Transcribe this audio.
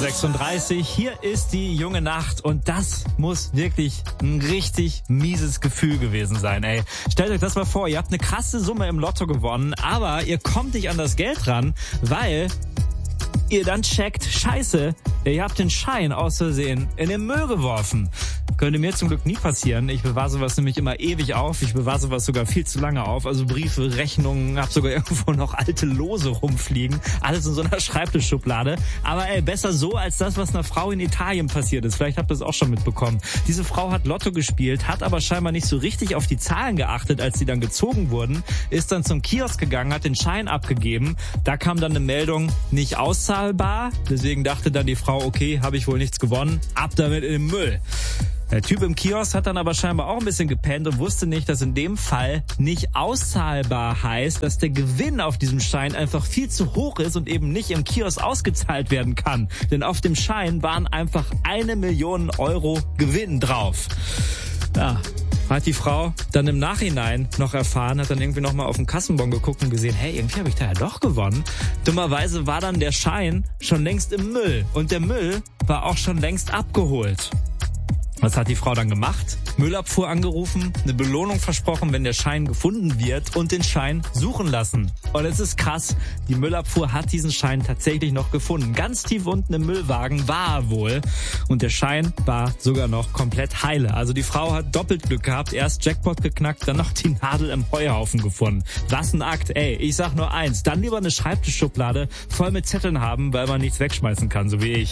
7:36 Uhr. Hier ist die junge Nacht und das muss wirklich ein richtig mieses Gefühl gewesen sein, ey. Stellt euch das mal vor, ihr habt eine krasse Summe im Lotto gewonnen, aber ihr kommt nicht an das Geld ran, weil ihr dann checkt, scheiße, ihr habt den Schein aus Versehen in den Müll geworfen. Könnte mir zum Glück nie passieren. Ich bewahre sowas nämlich immer ewig auf. Ich bewahre sowas sogar viel zu lange auf. Also Briefe, Rechnungen, hab sogar irgendwo noch alte Lose rumfliegen. Alles in so einer Schreibtischschublade. Aber ey, besser so als das, was einer Frau in Italien passiert ist. Vielleicht habt ihr es auch schon mitbekommen. Diese Frau hat Lotto gespielt, hat aber scheinbar nicht so richtig auf die Zahlen geachtet, als sie dann gezogen wurden. Ist dann zum Kiosk gegangen, hat den Schein abgegeben. Da kam dann eine Meldung, nicht auszahlbar. Deswegen dachte dann die Frau, okay, habe ich wohl nichts gewonnen. Ab damit in den Müll. Der Typ im Kiosk hat dann aber scheinbar auch ein bisschen gepennt und wusste nicht, dass in dem Fall nicht auszahlbar heißt, dass der Gewinn auf diesem Schein einfach viel zu hoch ist und eben nicht im Kiosk ausgezahlt werden kann. Denn auf dem Schein waren einfach 1 Million Euro Gewinn drauf. Ja, hat die Frau dann im Nachhinein noch erfahren, hat dann irgendwie nochmal auf den Kassenbon geguckt und gesehen, hey, irgendwie habe ich da ja doch gewonnen. Dummerweise war dann der Schein schon längst im Müll und der Müll war auch schon längst abgeholt. Was hat die Frau dann gemacht? Müllabfuhr angerufen, eine Belohnung versprochen, wenn der Schein gefunden wird und den Schein suchen lassen. Und es ist krass, die Müllabfuhr hat diesen Schein tatsächlich noch gefunden. Ganz tief unten im Müllwagen war er wohl. Und der Schein war sogar noch komplett heile. Also die Frau hat doppelt Glück gehabt. Erst Jackpot geknackt, dann noch die Nadel im Heuhaufen gefunden. Was ein Akt. Ey, ich sag nur eins. Dann lieber eine Schreibtischschublade voll mit Zetteln haben, weil man nichts wegschmeißen kann, so wie ich.